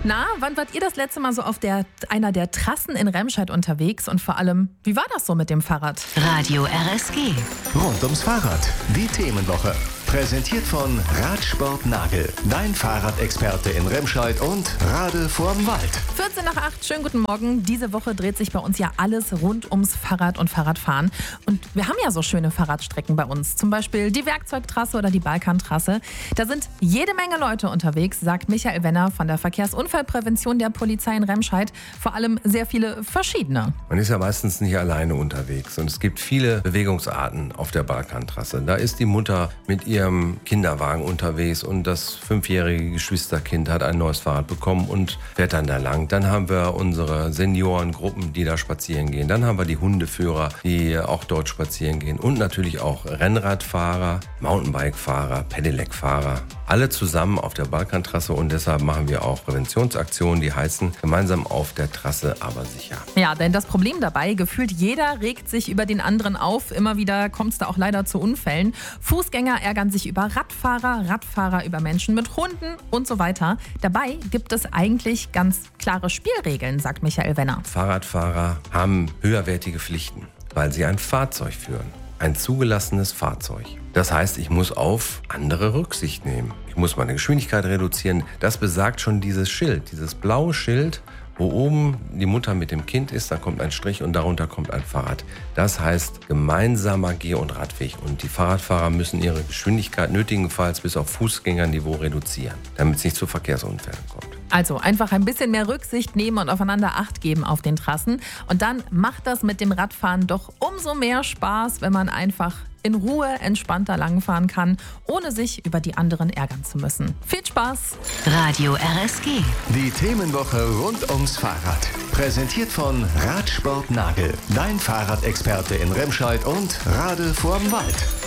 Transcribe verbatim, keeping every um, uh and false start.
Na, wann wart ihr das letzte Mal so auf der, einer der Trassen in Remscheid unterwegs? Und vor allem, wie war das so mit dem Fahrrad? Radio R S G. Rund ums Fahrrad. Die Themenwoche. Präsentiert von Radsport Nagel. Dein Fahrradexperte in Remscheid und Rade vorm Wald. vierzehn nach acht, schönen guten Morgen. Diese Woche dreht sich bei uns ja alles rund ums Fahrrad und Fahrradfahren. Und wir haben ja so schöne Fahrradstrecken bei uns. Zum Beispiel die Werkzeugtrasse oder die Balkantrasse. Da sind jede Menge Leute unterwegs, sagt Michael Wenner von der Verkehrsunfallprävention der Polizei in Remscheid. Vor allem sehr viele verschiedene. Man ist ja meistens nicht alleine unterwegs und es gibt viele Bewegungsarten auf der Balkantrasse. Da ist die Mutter mit ihrem Kinderwagen unterwegs und das fünfjährige Geschwisterkind hat ein neues Fahrrad bekommen und fährt dann da lang. Dann haben wir unsere Seniorengruppen, die da spazieren gehen. Dann haben wir die Hundeführer, die auch dort spazieren gehen. Und natürlich auch Rennradfahrer, Mountainbikefahrer, Pedelec-Fahrer. Alle zusammen auf der Balkantrasse und deshalb machen wir auch Präventionsaktionen, die heißen gemeinsam auf der Trasse, aber sicher. Ja, denn das Problem dabei, gefühlt jeder regt sich über den anderen auf. Immer wieder kommt es da auch leider zu Unfällen. Fußgänger ärgern sich über Radfahrer, Radfahrer über Menschen mit Hunden und so weiter. Dabei gibt es eigentlich ganz klare Spielregeln, sagt Michael Wenner. Fahrradfahrer haben höherwertige Pflichten, weil sie ein Fahrzeug führen. Ein zugelassenes Fahrzeug. Das heißt, ich muss auf andere Rücksicht nehmen. Ich muss meine Geschwindigkeit reduzieren. Das besagt schon dieses Schild, dieses blaue Schild, wo oben die Mutter mit dem Kind ist, dann kommt ein Strich und darunter kommt ein Fahrrad. Das heißt gemeinsamer Geh- und Radweg. Und die Fahrradfahrer müssen ihre Geschwindigkeit nötigenfalls bis auf Fußgängerniveau reduzieren, damit es nicht zu Verkehrsunfällen kommt. Also einfach ein bisschen mehr Rücksicht nehmen und aufeinander Acht geben auf den Trassen. Und dann macht das mit dem Radfahren doch umso mehr Spaß, wenn man einfach in Ruhe entspannter langfahren kann, ohne sich über die anderen ärgern zu müssen. Viel Spaß! Radio R S G. Die Themenwoche rund ums Fahrrad. Präsentiert von Radsport Nagel. Dein Fahrradexperte in Remscheid und Rade vorm Wald.